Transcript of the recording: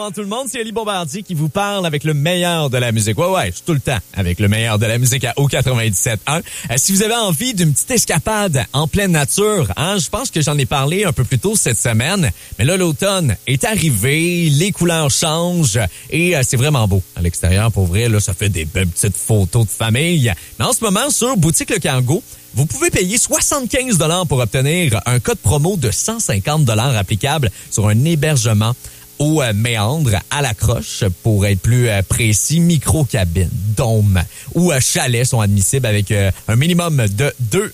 Bonjour tout le monde, c'est Ali Bombardier qui vous parle avec le meilleur de la musique. Ouais, je suis tout le temps avec le meilleur de la musique à O97.1. Si vous avez envie d'une petite escapade en pleine nature, je pense que j'en ai parlé un peu plus tôt cette semaine, mais là, l'automne est arrivé, les couleurs changent et c'est vraiment beau à l'extérieur. Pour vrai, là, ça fait des belles petites photos de famille. Mais en ce moment, sur Boutique Le Cargo, vous pouvez payer 75 $ pour obtenir un code promo de 150 $ applicable sur un hébergement au méandre, à la croche, pour être plus précis, micro-cabine, dôme ou chalet sont admissibles avec un minimum de 2